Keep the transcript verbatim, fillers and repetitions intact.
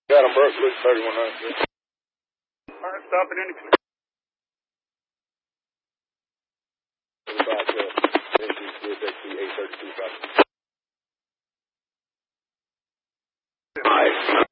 Got him, Burke, Luke thirty-one hundred. All right, stop it in the Back up. N C C S X T eight thirty-two. Nice.